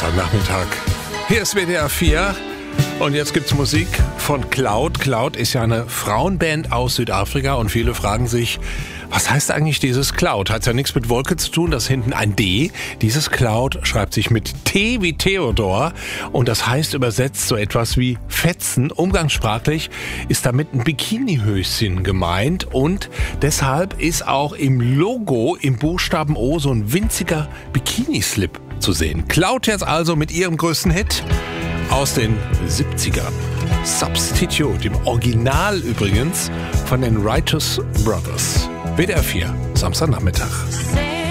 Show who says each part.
Speaker 1: Samstagnachmittag. Hier ist WDR 4 und jetzt gibt's Musik von Cloud. Cloud ist ja eine Frauenband aus Südafrika und viele fragen sich, was heißt eigentlich dieses Cloud? Hat ja nichts mit Wolke zu tun, das ist hinten ein D. Dieses Cloud schreibt sich mit T wie Theodor und das heißt übersetzt so etwas wie Fetzen. Umgangssprachlich ist damit ein Bikinihöschen gemeint und deshalb ist auch im Logo im Buchstaben O so ein winziger Bikini-Slip zu sehen. Cloud jetzt also mit ihrem größten Hit aus den 70ern. Substitute, im Original übrigens von den Righteous Brothers. WDR 4, Samstagnachmittag.